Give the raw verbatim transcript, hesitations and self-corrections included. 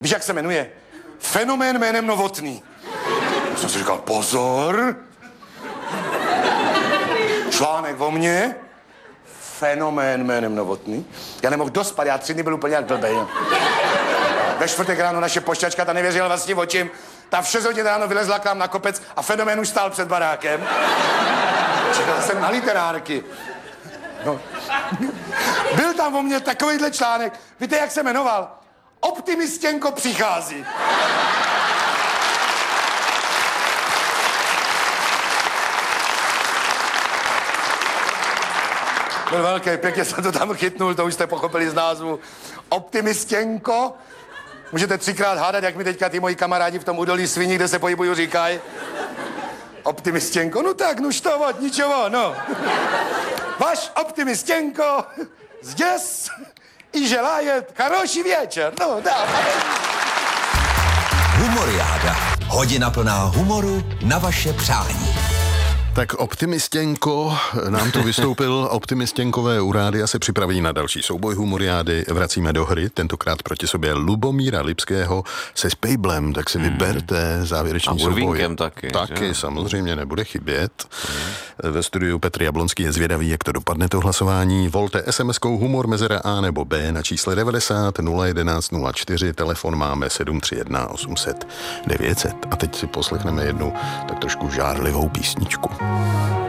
Víš, jak se jmenuje? Fenomén jménem Novotný. Já jsem si říkal, pozor. Článek o mně. Fenomén jménem Novotný. Já nemohl dospat, já tři dny byl úplně jak blbej. Ve čtvrtek ráno naše pošťačka, ta nevěřila vlastním očím. Ta v šest hodin ráno vylezla k nám na kopec a fenomén už stál před barákem. Čekal jsem na literárky. No. Byl tam o mně takovýhle článek. Víte, jak se jmenoval? Optimistěnko přichází. Byl velký, pěkně jsem to tam chytnul, to už jste pochopili z názvu. Optimistěnko. Můžete třikrát hádat, jak mi teďka ty moji kamarádi v tom údolí sviní, kde se pohybují, říkají. Optimistěnko, no tak, nuž to od ničeho, no. Váš optimistěnko, zděs i želáje хороший večer, no, dá. Humoriáda. Hodina plná humoru na vaše přání. Tak Optimistěnko, nám tu vystoupil. Optimistěnkové u rádia se připraví na další souboj humoriády. Vracíme do hry, tentokrát proti sobě Lubomíra Lipského se Spejblem, tak si hmm. vyberte závěrečný souboj. A Urvínkem taky. Taky, že? samozřejmě, nebude chybět. Hmm. Ve studiu Petr Jablonský je zvědavý, jak to dopadne to hlasování. Volte es em eskou humor mezera A nebo B na čísle devadesát nula jedenáct nula čtyři, telefon máme sedm tři jedna osm set devět set. A teď si poslechneme jednu tak trošku žárlivou písničku.